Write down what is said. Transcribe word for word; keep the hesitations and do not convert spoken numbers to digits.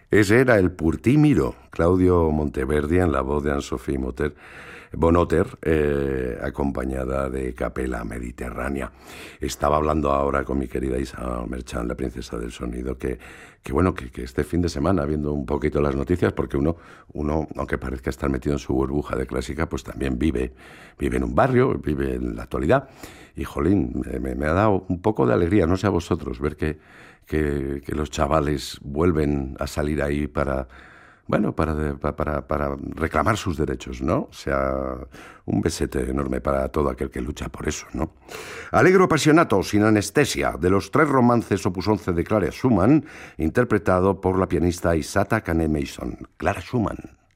Ese era el Purtí Miro, Claudio Monteverdi en la voz de Anne-Sophie Motter, Bonotter, eh, acompañada de Capella Mediterránea. Estaba hablando ahora con mi querida Isa Merchan, la princesa del sonido, que, que bueno, que, que este fin de semana, viendo un poquito las noticias, porque uno, uno, aunque parezca estar metido en su burbuja de clásica, pues también vive, vive en un barrio, vive en la actualidad. Y, jolín, me, me ha dado un poco de alegría, no sé a vosotros, ver que, que, que los chavales vuelven a salir ahí para... Bueno, para, para, para reclamar sus derechos, ¿no? O sea, un besete enorme para todo aquel que lucha por eso, ¿no? Allegro Appassionato, sin anestesia, de los tres romances opus once de Clara Schumann, interpretado por la pianista Isata Kane Mason. Clara Schumann.